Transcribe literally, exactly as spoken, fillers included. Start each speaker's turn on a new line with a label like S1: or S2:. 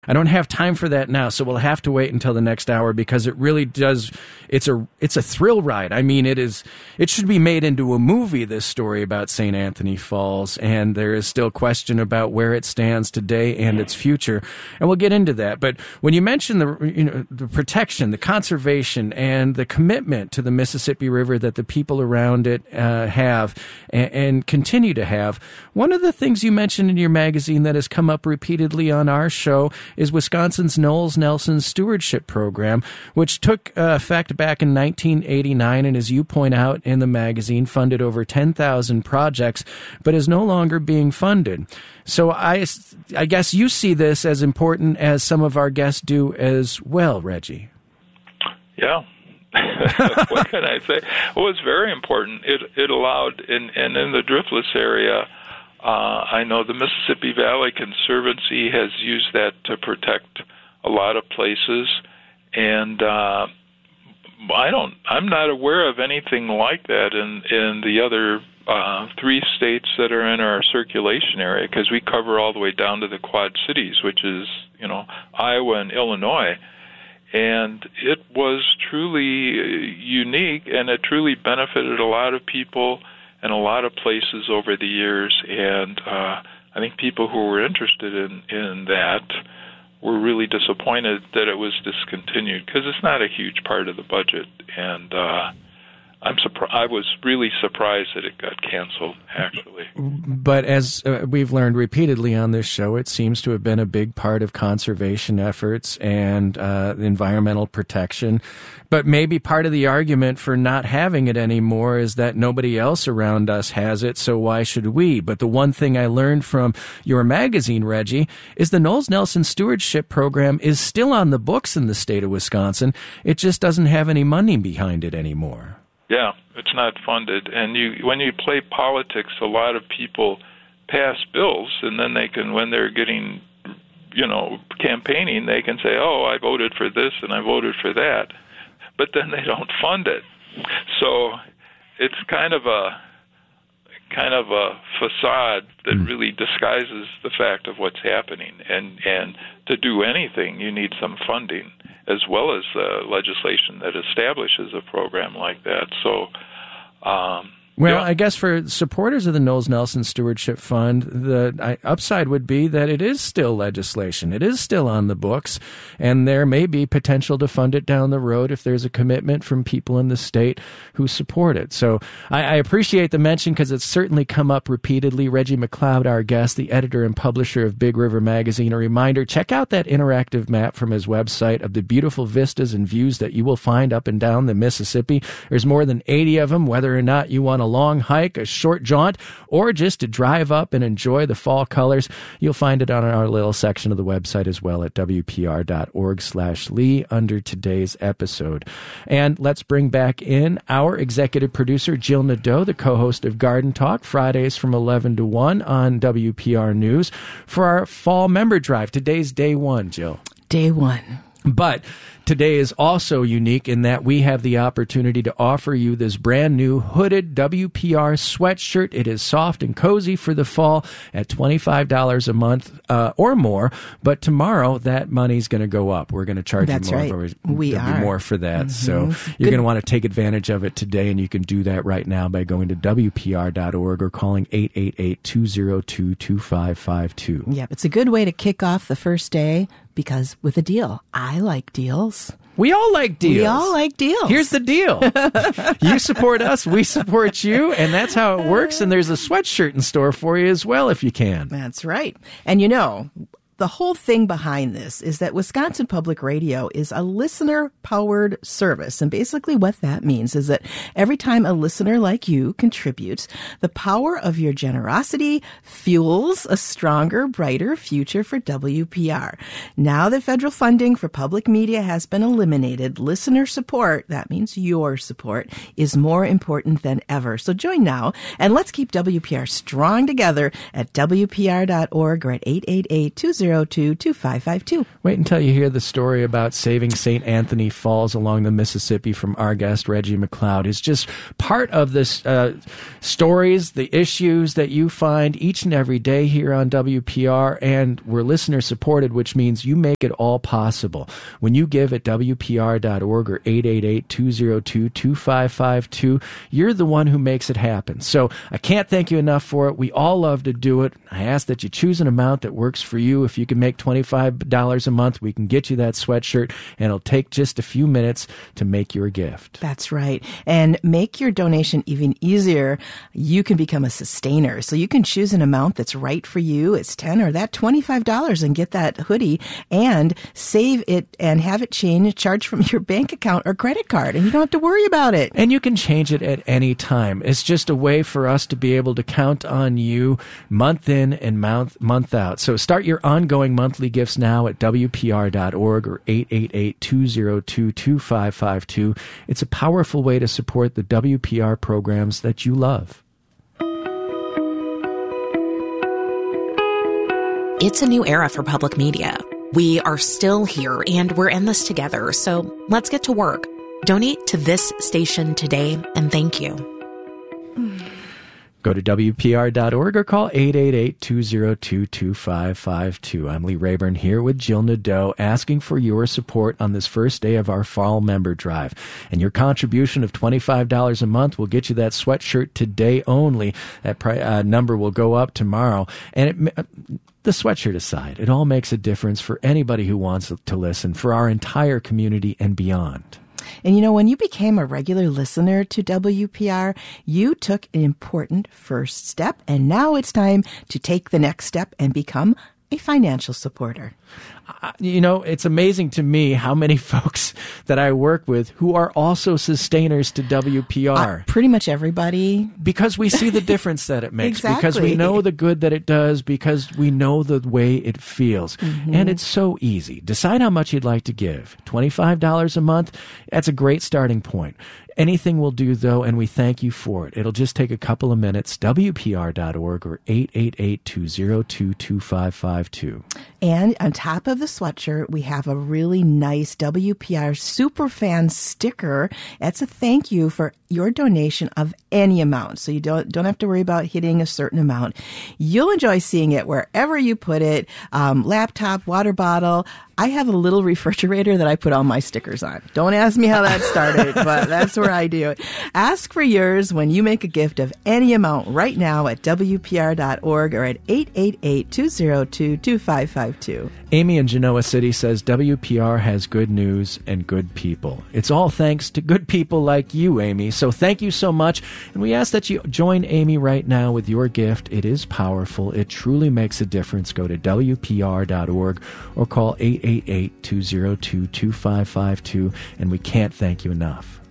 S1: I don't have time for that now, so we'll have to wait until the next hour because it really does. It's a it's a thrill ride. I mean, it is. It should be made into a movie. This story about Saint Anthony Falls, and there is still question about where it stands today and its future, and we'll get into that. But when you mention the you know the protection, the conservation, and the commitment to the Mississippi River that the people around it uh, have and, and continue to have, one of the things you mentioned in your magazine that has come up repeatedly on our show is Wisconsin's Knowles Nelson Stewardship Program, which took uh, effect back in nineteen eighty-nine, and as you point out in the magazine, funded over ten thousand projects, but is no longer being funded. So I, I guess you see this as important as some of our guests do as well, Reggie.
S2: Yeah. What can I say? Well, it's very important. It it allowed, in, and in the driftless area, uh, I know the Mississippi Valley Conservancy has used that to protect a lot of places, and uh, I don't. I'm not aware of anything like that in in the other uh, three states that are in our circulation area, because we cover all the way down to the Quad Cities, which is you know Iowa and Illinois. And it was truly unique, and it truly benefited a lot of people and a lot of places over the years. And uh, I think people who were interested in, in that were really disappointed that it was discontinued, because it's not a huge part of the budget. And uh, I'm surprised. I was really surprised that it got canceled, actually.
S1: But as uh, we've learned repeatedly on this show, it seems to have been a big part of conservation efforts and uh, environmental protection. But maybe part of the argument for not having it anymore is that nobody else around us has it, so why should we? But the one thing I learned from your magazine, Reggie, is the Knowles Nelson Stewardship Program is still on the books in the state of Wisconsin. It just doesn't have any money behind it anymore.
S2: Yeah, it's not funded. And you, when you play politics, a lot of people pass bills, and then they can, when they're getting, you know, campaigning, they can say, oh, I voted for this and I voted for that. But then they don't fund it. So it's kind of a kind of a facade that really disguises the fact of what's happening. And, and to do anything, you need some funding, as well as uh, legislation that establishes a program like that. So, um,
S1: well,
S2: yeah.
S1: I guess for supporters of the Knowles Nelson Stewardship Fund, the upside would be that it is still legislation. It is still on the books, and there may be potential to fund it down the road if there's a commitment from people in the state who support it. So I, I appreciate the mention because it's certainly come up repeatedly. Reggie McLeod, our guest, the editor and publisher of Big River Magazine. A reminder, check out that interactive map from his website of the beautiful vistas and views that you will find up and down the Mississippi. There's more than eighty of them, whether or not you want to long hike, a short jaunt, or just to drive up and enjoy the fall colors. You'll find it on our little section of the website as well at W P R dot org slash Lee under today's episode. And let's bring back in our executive producer, Jill Nadeau, the co-host of Garden Talk, Fridays from eleven to one on W P R News, for our fall member drive. Today's day one, Jill.
S3: Day one.
S1: But today is also unique in that we have the opportunity to offer you this brand new hooded W P R sweatshirt. It is soft and cozy for the fall at twenty-five dollars a month uh, or more. But tomorrow, that money's going to go up. We're going to charge
S3: That's
S1: you more,
S3: right.
S1: for,
S3: we
S1: there'll
S3: are.
S1: be more for that.
S3: Mm-hmm.
S1: So you're going to want to take advantage of it today, and you can do that right now by going to W P R dot org or calling eight eight eight, two zero two, two five five two.
S3: Yeah, it's a good way to kick off the first day, because with a deal, I like deals.
S1: We all like deals.
S3: We all like deals.
S1: Here's the deal. You support us, we support you, and that's how it works. And there's a sweatshirt in store for you as well if you can.
S3: That's right. And you know, the whole thing behind this is that Wisconsin Public Radio is a listener-powered service. And basically what that means is that every time a listener like you contributes, the power of your generosity fuels a stronger, brighter future for W P R. Now that federal funding for public media has been eliminated, listener support, that means your support, is more important than ever. So join now, and let's keep W P R strong together at W P R dot org or at eight eight eight, two zero zero two, two five five two.
S1: Wait until you hear the story about saving Saint Anthony Falls along the Mississippi from our guest, Reggie McLeod. It's just part of the uh, stories, the issues that you find each and every day here on W P R, and we're listener supported, which means you make it all possible. When you give at W P R dot org or eight eight eight, two zero two, two five five two, you're the one who makes it happen. So I can't thank you enough for it. We all love to do it. I ask that you choose an amount that works for you. If you can make twenty-five dollars a month, we can get you that sweatshirt, and it'll take just a few minutes to make your gift.
S3: That's right. And make your donation even easier. You can become a sustainer. So you can choose an amount that's right for you. It's ten or that twenty-five dollars and get that hoodie and save it and have it change, charged from your bank account or credit card. And you don't have to worry about it.
S1: And you can change it at any time. It's just a way for us to be able to count on you month in and month, month out. So start your ongoing monthly gifts now at W P R dot org or eight eight eight, two zero two, two five five two. It's a powerful way to support the W P R programs that you love.
S4: It's a new era for public media. We are still here and we're in this together. So let's get to work. Donate to this station today and thank you.
S1: Go to W P R dot org or call eight eight eight, two zero two, two five five two. I'm Lee Rayburn here with Jill Nadeau, asking for your support on this first day of our fall member drive. And your contribution of twenty-five dollars a month will get you that sweatshirt today only. That pri- uh, number will go up tomorrow. And it, the sweatshirt aside, it all makes a difference for anybody who wants to listen, for our entire community and beyond.
S3: And you know, when you became a regular listener to W P R, you took an important first step, and now it's time to take the next step and become a financial supporter.
S1: Uh, you know, it's amazing to me how many folks that I work with who are also sustainers to W P R.
S3: Uh, pretty much everybody.
S1: Because we see the difference that it makes.
S3: Exactly.
S1: Because we know the good that it does. Because we know the way it feels. Mm-hmm. And it's so easy. Decide how much you'd like to give. twenty-five dollars a month, that's a great starting point. Anything will do, though, and we thank you for it. It'll just take a couple of minutes. W P R dot org or eight eight eight, two zero two, two five five two.
S3: And on top of the sweatshirt, we have a really nice W P R Superfan sticker. That's a thank you for your donation of any amount. So you don't don't have to worry about hitting a certain amount. You'll enjoy seeing it wherever you put it. Um, laptop, water bottle. I have a little refrigerator that I put all my stickers on. Don't ask me how that started, but that's where I do it. Ask for yours when you make a gift of any amount right now at W P R dot org or at eight eight eight, two zero two, two five five two.
S1: Amy in Genoa City says W P R has good news and good people. It's all thanks to good people like you, Amy. So thank you so much. And we ask that you join Amy right now with your gift. It is powerful. It truly makes a difference. Go to W P R dot org or call eight eight eight, two zero two, two five five two. And we can't thank you enough.